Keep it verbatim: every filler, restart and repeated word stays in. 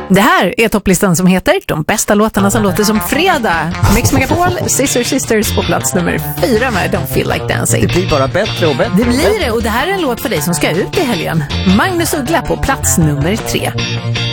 Det här är topplistan som heter De bästa låtarna som låter som fredag. Mix Megapol, Sister Sisters på plats nummer fyra med Don't Feel Like Dancing. Det blir bara bättre och bättre. Det blir det, och det här är en låt för dig som ska ut i helgen. Magnus Uggla på plats nummer tre.